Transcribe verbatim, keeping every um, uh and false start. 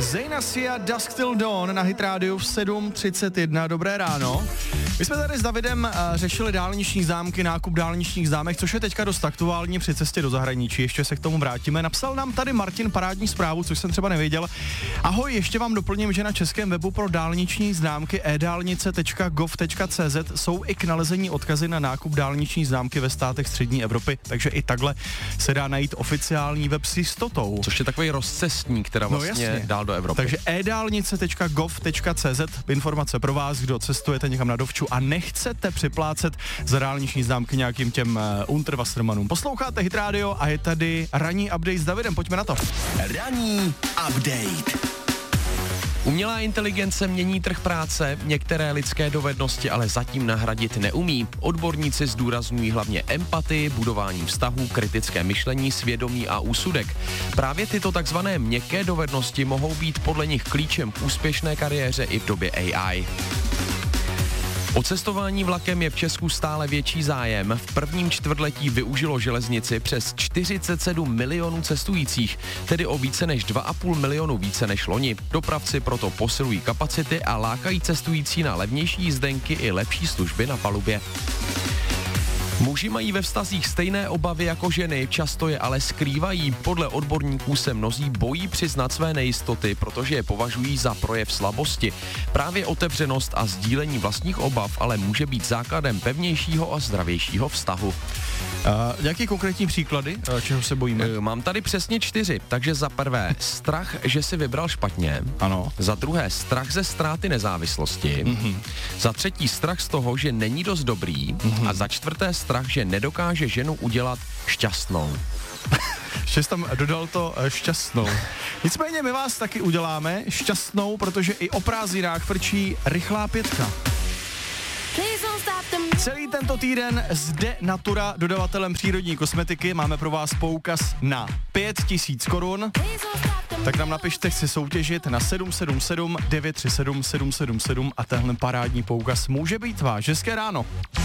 Zejna Sia, Dusk Till Dawn na Hit Radio v sedm třicet jedna. Dobré ráno. My jsme tady s Davidem uh, řešili dálniční známky, nákup dálničních známek, což je teďka dost aktuální při cestě do zahraničí. Ještě se k tomu vrátíme. Napsal nám tady Martin parádní zprávu, což jsem třeba nevěděl. Ahoj, ještě vám doplním, že na českém webu pro dálniční známky e dálnice tečka gov tečka cz jsou i k nalezení odkazy na nákup dálniční známky ve státech střední Evropy, takže i takhle se dá najít oficiální web s jistotou. Což je takový rozcestník, která vlastně no, dál do Evropy. Takže e dálnice tečka gov tečka cz, informace pro vás, kdo cestujete někam na dovču a nechcete připlácet za dálniční známky nějakým těm uh, Unterwassermanům. Posloucháte Hit Radio a je tady ranní update s Davidem, pojďme na to. Ranní update. Umělá inteligence mění trh práce, některé lidské dovednosti ale zatím nahradit neumí. Odborníci zdůrazňují hlavně empatii, budování vztahů, kritické myšlení, svědomí a úsudek. Právě tyto takzvané měkké dovednosti mohou být podle nich klíčem k úspěšné kariéře i v době A I. O cestování vlakem je v Česku stále větší zájem. V prvním čtvrtletí využilo železnici přes čtyřicet sedm milionů cestujících, tedy o více než dva a půl milionu více než loni. Dopravci proto posilují kapacity a lákají cestující na levnější jízdenky i lepší služby na palubě. Muži mají ve vztazích stejné obavy jako ženy, často je ale skrývají. Podle odborníků se mnozí bojí přiznat své nejistoty, protože je považují za projev slabosti. Právě otevřenost a sdílení vlastních obav ale může být základem pevnějšího a zdravějšího vztahu. Uh, jaký konkrétní příklady, uh, čeho se bojíme? Uh, mám tady přesně čtyři, takže za prvé strach, že si vybral špatně. Ano. Za druhé strach ze ztráty nezávislosti. Mm-hmm. Za třetí strach z toho, že není dost dobrý. Mm-hmm. A za čtvrté strach, že nedokáže ženu udělat šťastnou. Že jsi tam dodal to šťastnou. Nicméně my vás taky uděláme šťastnou, protože i o prázdninách frčí rychlá pětka. Celý tento týden zde Natura, dodavatelem přírodní kosmetiky, máme pro vás poukaz na pět tisíc korun. Tak nám napište, chci soutěžit na sedm sedm sedm devět tři sedm sedm sedm sedm a tenhle parádní poukaz může být váš. Hezké ráno.